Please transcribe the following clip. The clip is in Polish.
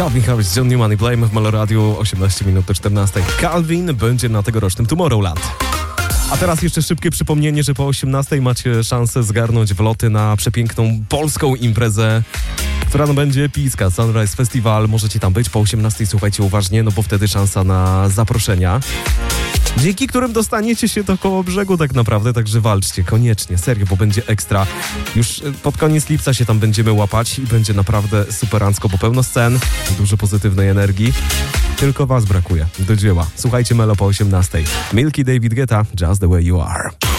Calvin Harris, John Newman i Blame w Meloradiu, 18 minut do 14. Calvin będzie na tegorocznym Tomorrowland. A teraz jeszcze szybkie przypomnienie, że po 18 macie szansę zgarnąć wloty na przepiękną polską imprezę, która będzie epicka. Sunrise Festival, możecie tam być po 18, słuchajcie uważnie, no bo wtedy szansa na zaproszenia, dzięki którym dostaniecie się do Kołobrzegu tak naprawdę, także walczcie, koniecznie, serio, bo będzie ekstra. Już pod koniec lipca się tam będziemy łapać i będzie naprawdę superancko, bo pełno scen, dużo pozytywnej energii. Tylko was brakuje. Do dzieła. Słuchajcie Melo po 18. Milky, David Guetta, Just the Way You Are.